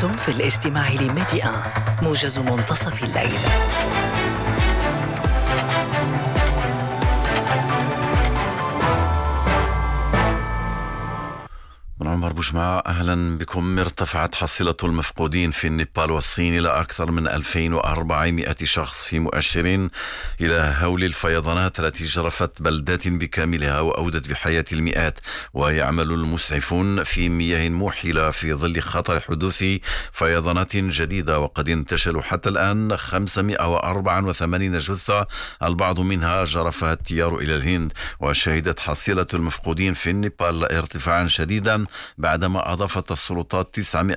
أنتم في الاستماع لميديا موجز منتصف الليل. من عمر بوجمعة، أهلا بكم. ارتفعت حصيلة المفقودين في النيبال والصين إلى أكثر من 2400 شخص، في مؤشر إلى هول الفيضانات التي جرفت بلدات بكاملها وأودت بحياة المئات. ويعمل المسعفون في مياه موحلة في ظل خطر حدوث فيضانات جديدة، وقد انتشلوا حتى الآن 584 جثة، البعض منها جرفها التيار إلى الهند. وشهدت حصيلة المفقودين في النيبال ارتفاعا شديدا بعدما أضافت السلطات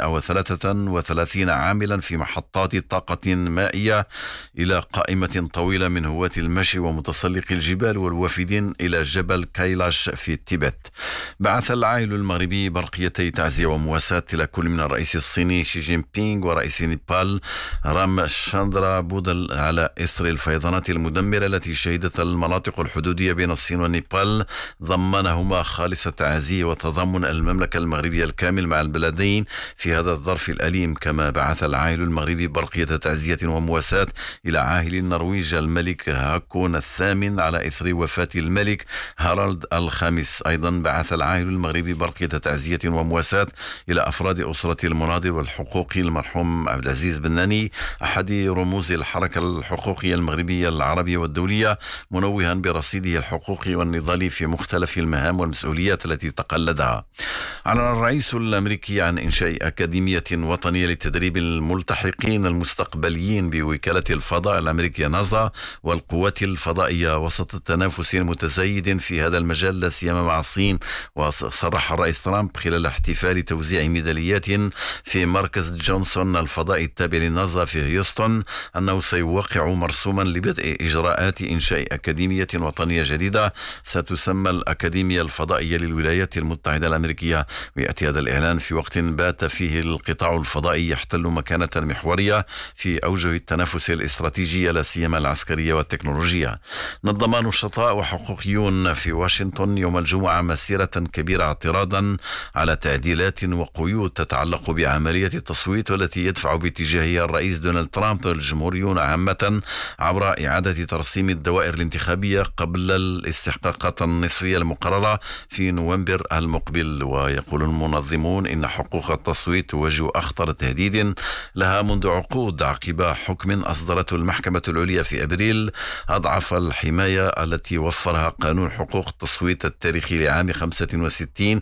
933 عاملا في محطات طاقة مائية إلى قائمة طويلة من هواة المشي ومتسلق الجبال والوافدين إلى جبل كايلاش في تيبت. بعث العائل المغربي برقيتي تعزية ومواساة إلى كل من الرئيس الصيني شي جين بينغ ورئيس نيبال رام شاندرا بودل على إثر الفيضانات المدمرة التي شهدت المناطق الحدودية بين الصين ونيبال، ضمنهما خالص التعزية وتضامن المملكة المغربية الكامل مع البلدين في هذا الظرف الأليم. كما بعث العائل المغربي برقية تعزية ومواساة إلى عاهل النرويج الملك هاكون الثامن على إثر وفاة الملك هارالد الخامس. أيضا بعث العائل المغربي برقية تعزية ومواساة إلى أفراد أسرة المناضل والحقوقي المرحوم عبد العزيز بناني، أحد رموز الحركة الحقوقية المغربية العربية والدولية، منوها برصيده الحقوقي والنضالي في مختلف المهام والمسؤوليات التي تقلدها. أعلن الرئيس الأمريكي عن إنشاء أكاديمية وطنية لتدريب الملتحقين المستقبليين بوكالة الفضاء الأمريكية ناسا والقوات الفضائية وسط التنافس المتزايد في هذا المجال، لا سيما مع الصين. وصرح الرئيس ترامب خلال احتفال توزيع ميداليات في مركز جونسون الفضائي التابع لناسا في هيوستن أنه سيوقع مرسوما لبدء إجراءات إنشاء أكاديمية وطنية جديدة ستسمى الأكاديمية الفضائية للولايات المتحدة الأمريكية. ويأتي هذا الإعلان في وقت بات فيه القطاع الفضائي يحتل مكانة محورية في أوجه التنافس الاستراتيجي، لا سيما العسكرية والتكنولوجية. نظم نشطاء وحقوقيون في واشنطن يوم الجمعة مسيرة كبيرة اعتراضا على تعديلات وقيود تتعلق بعملية التصويت، والتي يدفع باتجاهها الرئيس دونالد ترامب الجمهوريون عامة عبر إعادة ترسيم الدوائر الانتخابية قبل الاستحقاقات النصفية المقررة في نوفمبر المقبل. ويقول المنظمون إن حقوق التصويت تواجه أخطر تهديد لها منذ عقود عقب حكم أصدرته المحكمة العليا في أبريل أضعف الحماية التي وفرها قانون حقوق التصويت التاريخي لعام 65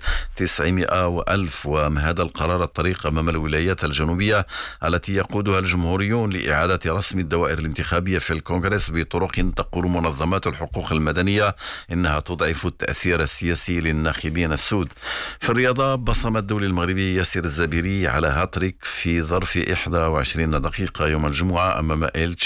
900 وألف. وهذا القرار الطريق أمام الولايات الجنوبية التي يقودها الجمهوريون لإعادة رسم الدوائر الانتخابية في الكونغرس بطرق تقول منظمات الحقوق المدنية إنها تضعف التأثير السياسي للناخبين السود. في الرياضة، بصم الدولي المغربي ياسر الزبيري على هاتريك في ظرف 21 دقيقة يوم الجمعة أمام